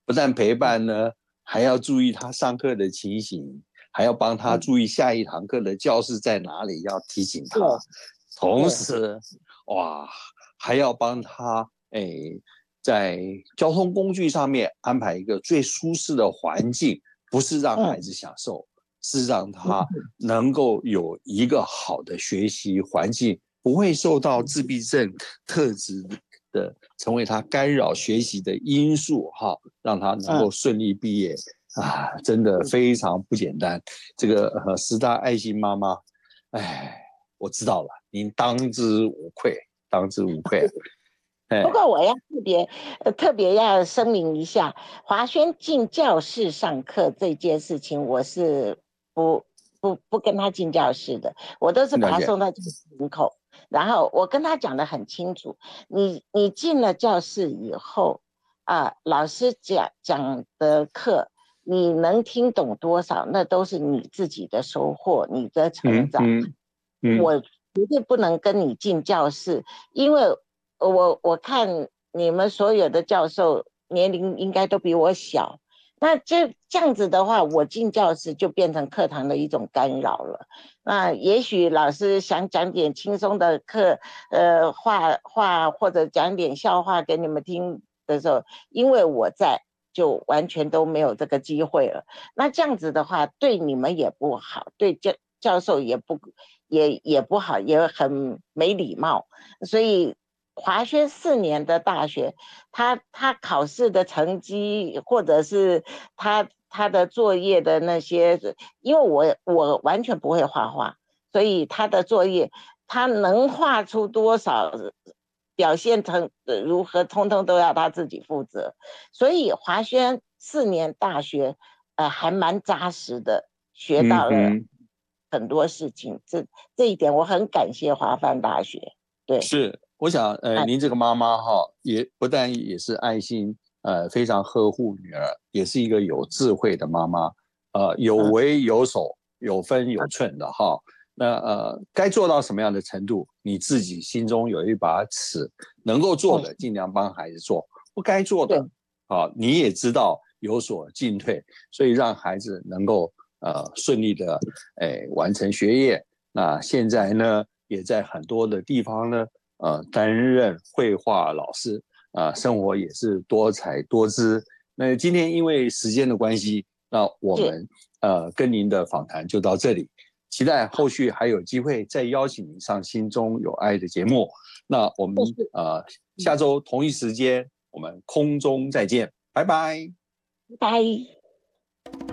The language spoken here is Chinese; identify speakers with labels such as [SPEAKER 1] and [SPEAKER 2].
[SPEAKER 1] 不但陪伴呢，还要注意他上课的情形，还要帮他注意下一堂课的教室在哪里，要提醒他。同时，哇，还要帮他在交通工具上面安排一个最舒适的环境，不是让孩子享受，是让他能够有一个好的学习环境，不会受到自闭症特质的成为他干扰学习的因素，让他能够顺利毕业啊，真的非常不简单。这个师大爱心妈妈，我知道了，您当之无愧，当之无愧。
[SPEAKER 2] 不过我要特别要声明一下，华轩进教室上课这件事情，我是不跟他进教室的，我都是把他送到门口，然后我跟他讲得很清楚，你进了教室以后老师讲的课，你能听懂多少，那都是你自己的收获，你的成长。我绝对不能跟你进教室，因为我看你们所有的教授年龄应该都比我小，那这样子的话，我进教室就变成课堂的一种干扰了。那也许老师想讲点轻松的课，话或者讲点笑话给你们听的时候，因为我在，就完全都没有这个机会了。那这样子的话，对你们也不好，对教授也不好，也很没礼貌。所以华轩4年的大学，他考试的成绩，或者是他的作业的那些，因为我完全不会画画，所以他的作业他能画出多少，表现成如何，通通都要他自己负责。所以华轩4年大学还蛮扎实的，学到了很多事情。这一点我很感谢华梵大学。对，
[SPEAKER 1] 是，我想您这个妈妈也不但也是爱心非常呵护女儿，也是一个有智慧的妈妈，有为有守，有分有寸的那该做到什么样的程度，你自己心中有一把尺，能够做的尽量帮孩子做，不该做的你也知道有所进退，所以让孩子能够顺利的完成学业。那现在呢，也在很多的地方呢担任绘画老师生活也是多彩多姿。那今天因为时间的关系，那我们跟您的访谈就到这里。期待后续还有机会再邀请您上心中有爱的节目。那我们下周同一时间我们空中再见，拜拜。
[SPEAKER 2] 拜。